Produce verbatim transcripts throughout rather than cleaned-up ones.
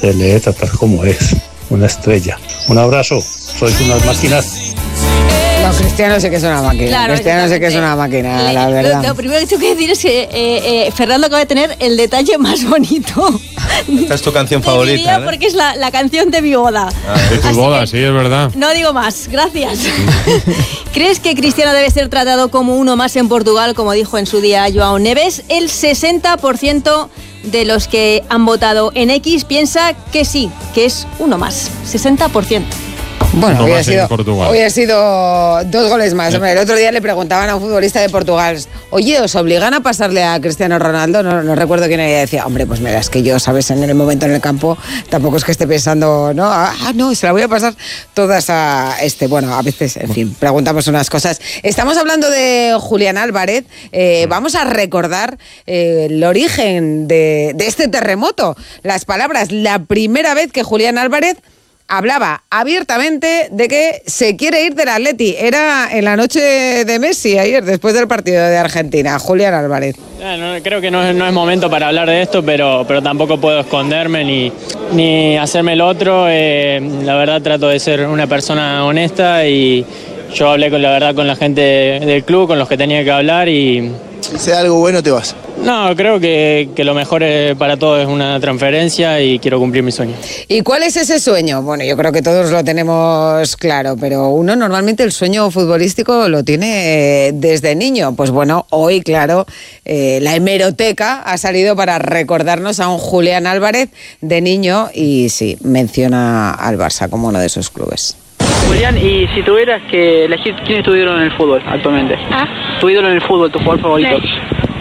se le debe tratar como es, una estrella. Un abrazo, sois unas máquinas. No, Cristiano sé que es una máquina. Claro, Cristiano sé que es una máquina, le, la verdad. Lo, lo primero que tengo que decir es que eh, eh, Fernando acaba de tener el detalle más bonito. Esta es tu canción favorita, ¿no? Porque es la, la canción de mi boda. Ah, de tu boda, sí, es verdad. No digo más, gracias. ¿Crees que Cristiano debe ser tratado como uno más en Portugal, como dijo en su día João Neves? El sesenta por ciento de los que han votado en X piensa que sí, que es uno más. sesenta por ciento. Bueno, no hoy, ha sido, hoy ha sido dos goles más. Hombre, el otro día le preguntaban a un futbolista de Portugal, oye, ¿os obligan a pasarle a Cristiano Ronaldo? No, no recuerdo quién era. Y decía, hombre, pues mira, es que yo, ¿sabes? En el momento en el campo tampoco es que esté pensando, no, ah, no, se la voy a pasar todas a este. Bueno, a veces, en fin, preguntamos unas cosas. Estamos hablando de Julián Álvarez. Eh, vamos a recordar eh, el origen de, de este terremoto. Las palabras, la primera vez que Julián Álvarez hablaba abiertamente de que se quiere ir del Atleti. Era en la noche de Messi, ayer, después del partido de Argentina. Julián Álvarez. Eh, no, creo que no es, no es momento para hablar de esto, pero, pero tampoco puedo esconderme ni, ni hacerme el otro. Eh, la verdad trato de ser una persona honesta y yo hablé con la verdad con la gente del club, con los que tenía que hablar y... Si sea algo bueno te vas. No, creo que, que lo mejor para todos es una transferencia y quiero cumplir mi sueño. ¿Y cuál es ese sueño? Bueno, yo creo que todos lo tenemos claro, pero uno normalmente el sueño futbolístico lo tiene desde niño. Pues bueno, hoy, claro, eh, la hemeroteca ha salido para recordarnos a un Julián Álvarez de niño y sí, menciona al Barça como uno de sus clubes. Julián, y si tuvieras que elegir quién es tu ídolo en el fútbol actualmente. ¿Ah? Tu ídolo en el fútbol, tu jugador favorito. Messi.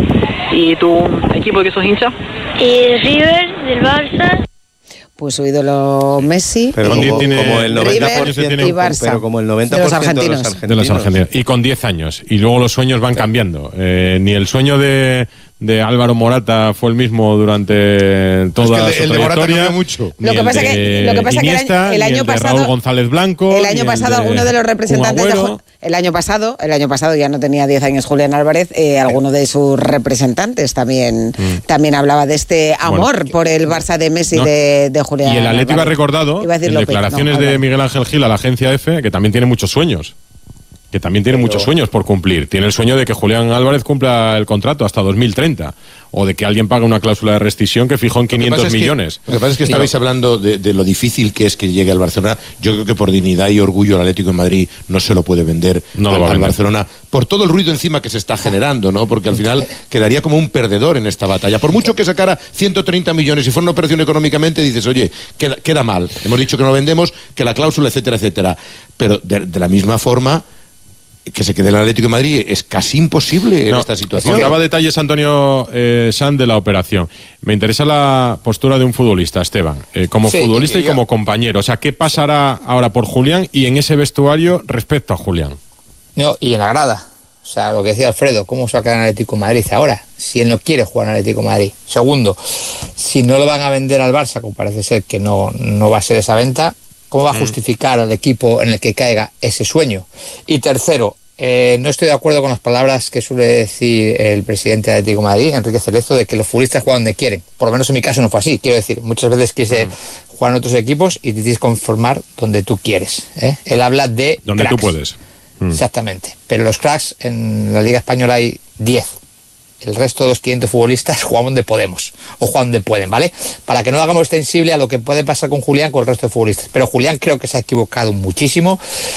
¿Y tu equipo de que sos hincha? Y River, del Barça. Pues su ídolo Messi, pero como, tiene, como el noventa por ciento River y Barça, pero como el noventa por ciento de los de los argentinos. argentinos. De los argentinos. Y con diez años. Y luego los sueños van cambiando. Eh, ni el sueño de, de Álvaro Morata fue el mismo durante toda es que el de, su el trayectoria. De mucho. Lo que pasa es que, lo que, pasa Iniesta, que el año, el año pasado, Raúl González Blanco, el año pasado el de alguno de los representantes de, el año pasado, el año pasado ya no tenía diez años Julián Álvarez, eh, alguno de sus representantes también mm. también hablaba de este amor bueno, por el Barça de Messi no, de, de Julián. Y el Atlético ha recordado en declaraciones no, de Miguel Ángel Gil a la agencia F que también tiene muchos sueños. Que también tiene Pero... muchos sueños por cumplir. Tiene el sueño de que Julián Álvarez cumpla el contrato hasta dos mil treinta. O de que alguien pague una cláusula de rescisión que fijó en quinientos millones. Que, lo que pasa es que estabais hablando de, de lo difícil que es que llegue al Barcelona. Yo creo que por dignidad y orgullo el Atlético de Madrid no se lo puede vender no al, lo va a al vender. Barcelona. Por todo el ruido encima que se está generando, ¿no? Porque al final quedaría como un perdedor en esta batalla. Por mucho que sacara ciento treinta millones y fuera una operación económicamente, dices, oye, queda, queda mal. Hemos dicho que no lo vendemos, que la cláusula, etcétera, etcétera. Pero de, de la misma forma... que se quede el Atlético de Madrid es casi imposible no, en esta situación. Daba detalles Antonio eh, Sanz de la operación. Me interesa la postura de un futbolista, Esteban, eh, como sí, futbolista y, y como compañero. O sea, ¿qué pasará ahora por Julián y en ese vestuario respecto a Julián? No, y en la grada. O sea, lo que decía Alfredo, ¿cómo se va a quedar en Atlético de Madrid ahora? Si él no quiere jugar en Atlético de Madrid. Segundo, si no lo van a vender al Barça, como parece ser que no, no va a ser esa venta, ¿cómo va a justificar al equipo en el que caiga ese sueño? Y tercero, eh, no estoy de acuerdo con las palabras que suele decir el presidente de Atlético de Madrid, Enrique Cerezo, de que los futbolistas juegan donde quieren. Por lo menos en mi caso no fue así. Quiero decir, muchas veces quise mm. jugar en otros equipos y te tienes que conformar donde tú quieres. ¿eh? Él habla de donde cracks. tú puedes. Mm. Exactamente. Pero los cracks en la Liga Española hay diez. El resto de los quinientos futbolistas juegan donde podemos o juegan donde pueden, ¿vale? Para que no lo hagamos extensible a lo que puede pasar con Julián con el resto de futbolistas. Pero Julián creo que se ha equivocado muchísimo.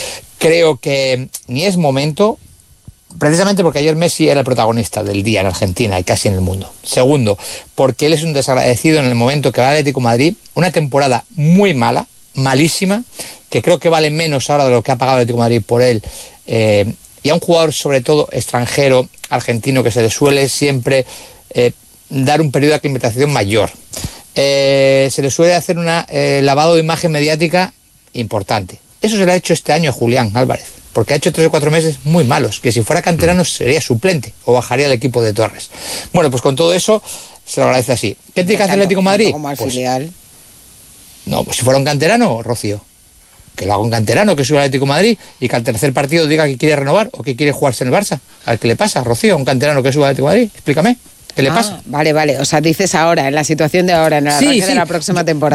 Creo que ni es momento, precisamente porque ayer Messi era el protagonista del día en Argentina y casi en el mundo. Segundo, porque él es un desagradecido en el momento que va al Atlético de Madrid, una temporada muy mala, malísima, que creo que vale menos ahora de lo que ha pagado el Atlético de Madrid por él. Eh, y a un jugador, sobre todo extranjero, argentino, que se le suele siempre eh, dar un periodo de aclimatación mayor. Eh, se le suele hacer un eh, lavado de imagen mediática importante. Eso se le ha hecho este año a Julián Álvarez, porque ha hecho tres o cuatro meses muy malos, que si fuera canterano sería suplente o bajaría el equipo de Torres. Bueno, pues con todo eso se lo agradece así. ¿Qué tiene que hacer el Atlético de Madrid? Como al pues, filial. No, pues si fuera un canterano, Rocío, que lo haga un canterano, que suba al Atlético de Madrid y que al tercer partido diga que quiere renovar o que quiere jugarse en el Barça. A ver qué le pasa, Rocío, un canterano que suba al Atlético de Madrid. Explícame, ¿qué le ah, pasa? Vale, vale, o sea, dices ahora, en la situación de ahora, en el arranque sí, sí. de la próxima temporada.